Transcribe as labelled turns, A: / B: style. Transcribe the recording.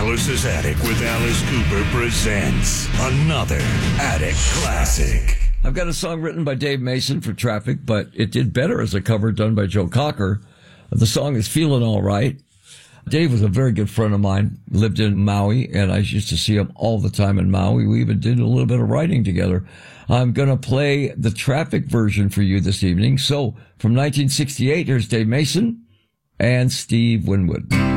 A: Alice's Attic with Alice Cooper presents another Attic Classic.
B: I've got a song written by Dave Mason for Traffic, but it did better as a cover done by Joe Cocker. The song is Feeling All Right. Dave was a very good friend of mine, lived in Maui, and I used to see him all the time in Maui. We even did a little bit of writing together. I'm going to play the Traffic version for you this evening. So, from 1968, here's Dave Mason and Steve Winwood.